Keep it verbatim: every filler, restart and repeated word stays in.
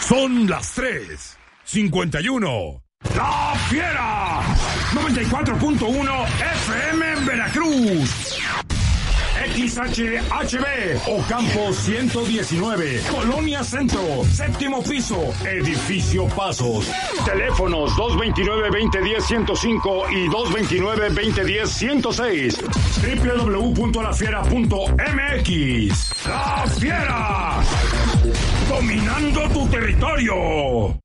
Son las tres cincuenta y uno. ¡La Fiera! noventa y cuatro punto uno F M en Veracruz. X H H B, Ocampo ciento diecinueve, Colonia Centro, séptimo piso, Edificio Pasos. Teléfonos dos veintinueve, veinte diez, ciento cinco y dos veintinueve, veinte diez, ciento seis. doble u doble u doble u punto la fiera punto m x. ¡La Fiera! Dominando tu territorio.